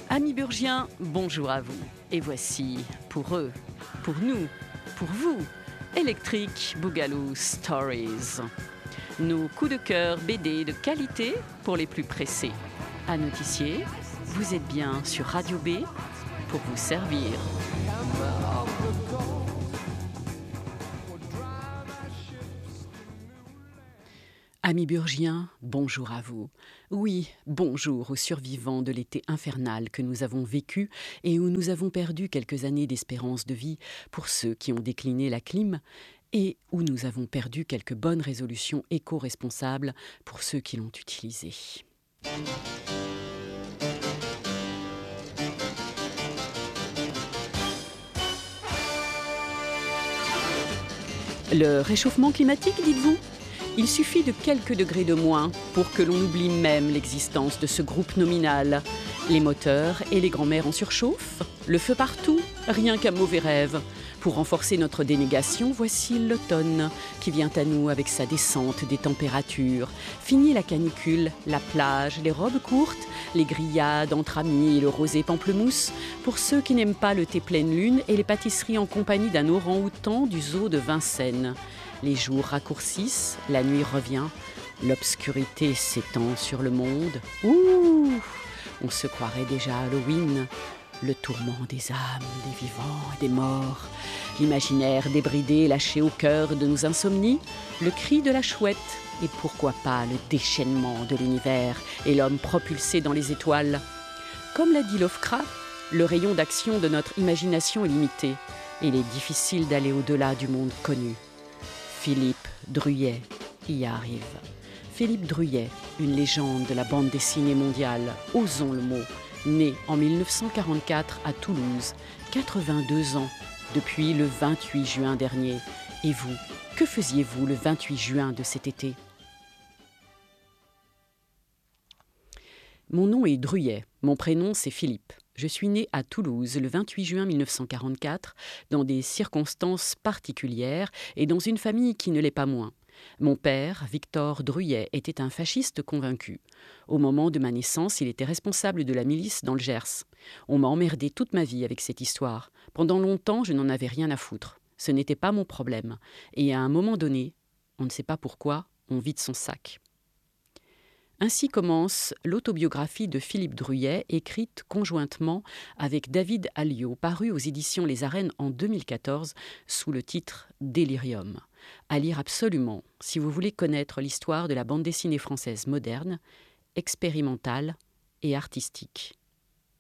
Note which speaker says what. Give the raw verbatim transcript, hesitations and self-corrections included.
Speaker 1: Amis burgiens, bonjour à vous. Et voici, pour eux, pour nous, pour vous, Electric Boogaloo Stories. Nos coups de cœur B D de qualité pour les plus pressés. À notifier, vous êtes bien sur Radio B pour vous servir. Amis burgiens, bonjour à vous. Oui, bonjour aux survivants de l'été infernal que nous avons vécu et où nous avons perdu quelques années d'espérance de vie pour ceux qui ont décliné la clim et où nous avons perdu quelques bonnes résolutions éco-responsables pour ceux qui l'ont utilisée. Le réchauffement climatique, dites-vous ? Il suffit de quelques degrés de moins pour que l'on oublie même l'existence de ce groupe nominal. Les moteurs et les grands-mères en surchauffe, le feu partout, rien qu'un mauvais rêve. Pour renforcer notre dénégation, voici l'automne qui vient à nous avec sa descente des températures. Fini la canicule, la plage, les robes courtes, les grillades entre amis et le rosé pamplemousse. Pour ceux qui n'aiment pas le thé pleine lune et les pâtisseries en compagnie d'un orang-outan du zoo de Vincennes. Les jours raccourcissent, la nuit revient, l'obscurité s'étend sur le monde. Ouh, on se croirait déjà à Halloween. Le tourment des âmes, des vivants et des morts, l'imaginaire débridé lâché au cœur de nos insomnies, le cri de la chouette et pourquoi pas le déchaînement de l'univers et l'homme propulsé dans les étoiles. Comme l'a dit Lovecraft, le rayon d'action de notre imagination est limité et il est difficile d'aller au-delà du monde connu. Philippe Druillet y arrive. Philippe Druillet, une légende de la bande dessinée mondiale, osons le mot, né en mille neuf cent quarante-quatre à Toulouse, quatre-vingt-deux ans, depuis le vingt-huit juin dernier. Et vous, que faisiez-vous le vingt-huit juin de cet été ? Mon nom est Druillet, mon prénom c'est Philippe. Je suis né à Toulouse le vingt-huit juin mille neuf cent quarante-quatre, dans des circonstances particulières et dans une famille qui ne l'est pas moins. Mon père, Victor Druillet, était un fasciste convaincu. Au moment de ma naissance, il était responsable de la milice dans le Gers. On m'a emmerdé toute ma vie avec cette histoire. Pendant longtemps, je n'en avais rien à foutre. Ce n'était pas mon problème. Et à un moment donné, on ne sait pas pourquoi, on vide son sac. Ainsi commence l'autobiographie de Philippe Druillet, écrite conjointement avec David Alliot, parue aux éditions Les Arènes en deux mille quatorze sous le titre « Délirium ». À lire absolument si vous voulez connaître l'histoire de la bande dessinée française moderne, expérimentale et artistique.